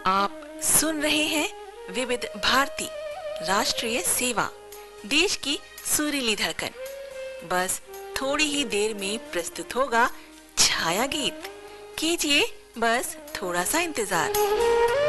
आप सुन रहे हैं विविध भारती राष्ट्रीय सेवा, देश की सुरीली धड़कन। बस थोड़ी ही देर में प्रस्तुत होगा छाया गीत। कीजिए बस थोड़ा सा इंतजार।